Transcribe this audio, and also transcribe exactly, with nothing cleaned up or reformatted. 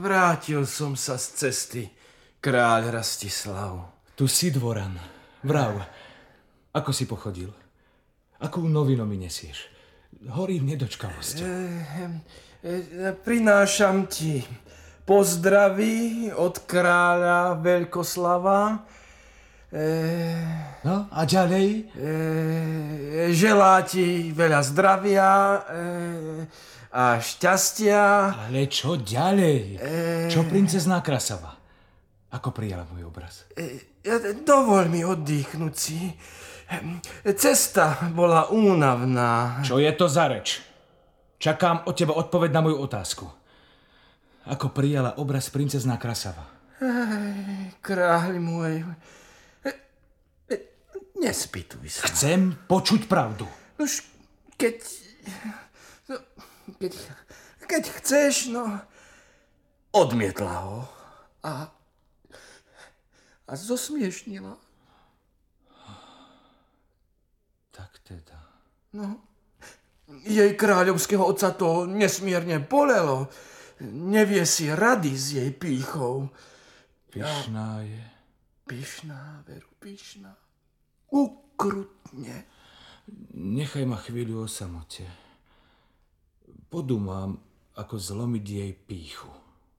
vrátil som sa z cesty, kráľ Rastislav. Tu si dvoran. Vrav, ako si pochodil? Akú novinu mi nesieš? Horím nedočkavosťou. E, e, prinášam ti pozdraví od kráľa Veľkoslava. E, no a ďalej? E, želá ti veľa zdravia e, a šťastia. Ale čo ďalej? E, čo princezná Krasava? Ako prijala môj obraz? E, dovol mi oddychnúť si. Cesta bola únavná. Čo je to za reč? Čakám od teba odpoveď na moju otázku. Ako prijala obraz princezná Krasava? Ej, kráľ môj, nespýtuj sa. Chcem počuť pravdu. Už keď... No, keď... Keď chceš, no... Odmietla ho. A... A zosmiešnila. Tak teda. No. Jej kráľovského otca to nesmierne bolelo. Nevie si rady s jej pýchou. Pyšná je. Pyšná, veru, pyšná. Ukrutne. Nechaj ma chvíľu o samote. Podúmam, ako zlomiť jej pýchu.